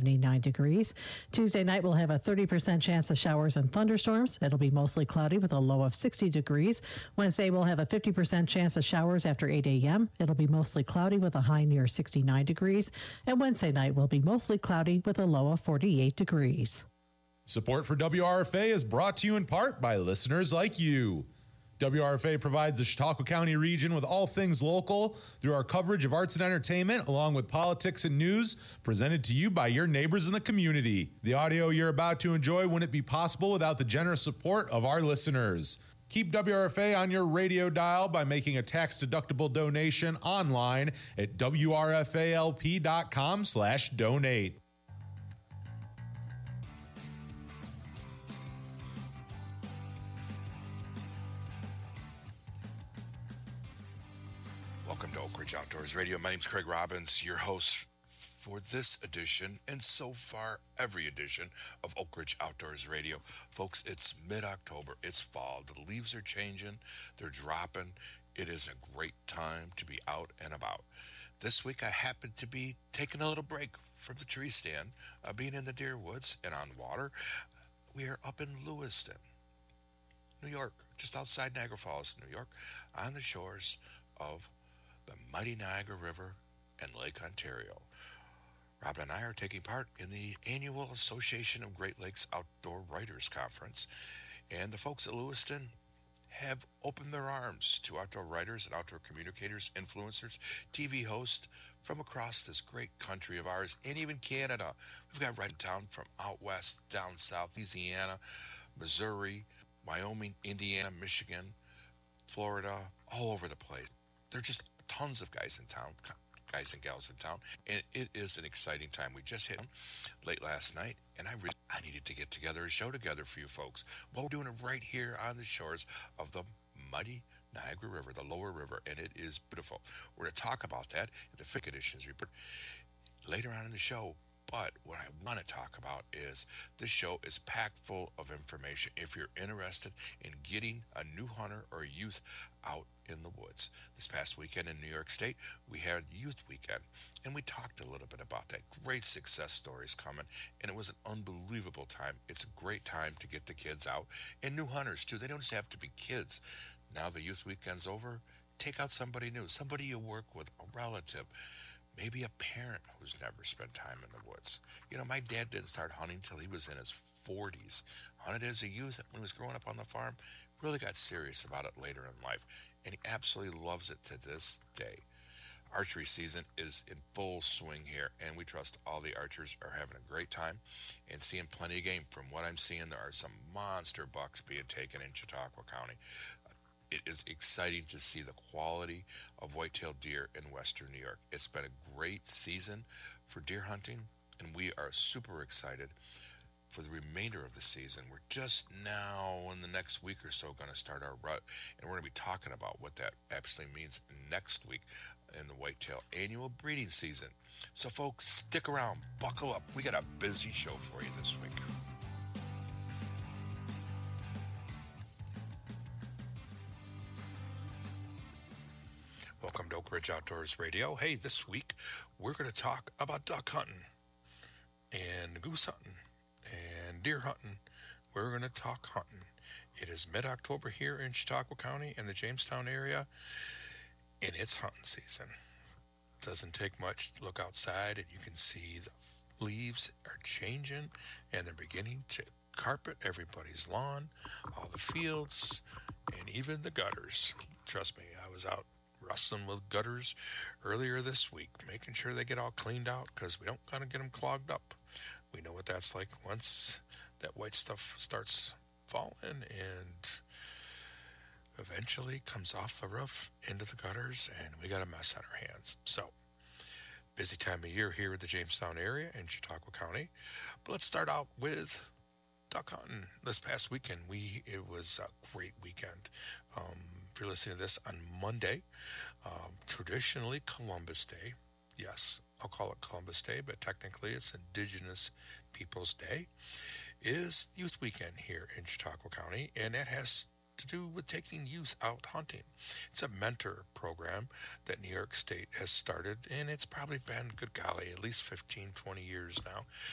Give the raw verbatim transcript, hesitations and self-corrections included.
seventy-nine degrees. Tuesday night we'll have a thirty percent chance of showers and thunderstorms. It'll be mostly cloudy with a low of sixty degrees. Wednesday we'll have a fifty percent chance of showers after eight a.m. It'll be mostly cloudy with a high near sixty-nine degrees. And Wednesday night will be mostly cloudy with a low of forty-eight degrees. Support for W R F A is brought to you in part by listeners like you. W R F A provides the Chautauqua County region with all things local through our coverage of arts and entertainment, along with politics and news, presented to you by your neighbors in the community. The audio you're about to enjoy wouldn't be possible without the generous support of our listeners. Keep W R F A on your radio dial by making a tax-deductible donation online at W R F A L P dot com slash donate. Welcome to Oak Ridge Outdoors Radio. My name's Craig Robbins, your host for this edition, and so far every edition of Oak Ridge Outdoors Radio. Folks, it's mid-October. It's fall. The leaves are changing. They're dropping. It is a great time to be out and about. This week I happened to be taking a little break from the tree stand, uh, being in the deer woods and on water. We are up in Lewiston, New York, just outside Niagara Falls, New York, on the shores of the mighty Niagara River and Lake Ontario. Robin and I are taking part in the annual Association of Great Lakes Outdoor Writers Conference, and the folks at Lewiston have opened their arms to outdoor writers and outdoor communicators, influencers, T V hosts from across this great country of ours, and even Canada. We've got right down from out west, down south, Louisiana, Missouri, Wyoming, Indiana, Michigan, Florida, all over the place. They're just tons of guys in town, guys and gals in town, and it is an exciting time. We just hit late last night, and I really I needed to get together a show together for you folks. Well, we're doing it right here on the shores of the mighty Niagara River, the lower river, and it is beautiful. We're going to talk about that in the Fick Editions report later on in the show. But what I want to talk about is this show is packed full of information if you're interested in getting a new hunter or a youth out in the woods. This past weekend in New York State, we had Youth Weekend, and we talked a little bit about that. Great success stories coming, and it was an unbelievable time. It's a great time to get the kids out, and new hunters too. They don't just have to be kids. Now the Youth Weekend's over, take out somebody new, somebody you work with, a relative, maybe a parent who's never spent time in the woods. You know, my dad didn't start hunting till he was in his forties. Hunted as a youth when he was growing up on the farm. Really got serious about it later in life, and he absolutely loves it to this day. Archery season is in full swing here, and we trust all the archers are having a great time and seeing plenty of game. From what I'm seeing, there are some monster bucks being taken in Chautauqua County. It is exciting to see the quality of white-tailed deer in western New York. It's been a great season for deer hunting, and we are super excited for the remainder of the season. We're just now, in the next week or so, going to start our rut, and we're going to be talking about what that actually means next week in the whitetail annual breeding season. So, folks, stick around, buckle up. We got a busy show for you this week. Welcome to Oak Ridge Outdoors Radio. Hey, this week we're going to talk about duck hunting and goose hunting and deer hunting. We're going to talk hunting. It is mid-October here in Chautauqua County and the Jamestown area, and it's hunting season. Doesn't take much to look outside, and you can see the leaves are changing, and they're beginning to carpet everybody's lawn, all the fields, and even the gutters. Trust me, I was out rustling with gutters earlier this week, making sure they get all cleaned out, because we don't want to get them clogged up. We know what that's like once that white stuff starts falling and eventually comes off the roof into the gutters, and we got a mess on our hands. So, busy time of year here in the Jamestown area in Chautauqua County. But let's start out with duck hunting. This past weekend, we it was a great weekend. Um, if you're listening to this on Monday, um, traditionally Columbus Day. Yes, I'll call it Columbus Day, but technically it's Indigenous Peoples Day, is Youth Weekend here in Chautauqua County, and that has to do with taking youth out hunting. It's a mentor program that New York State has started, and it's probably been, good golly, at least fifteen, twenty years now.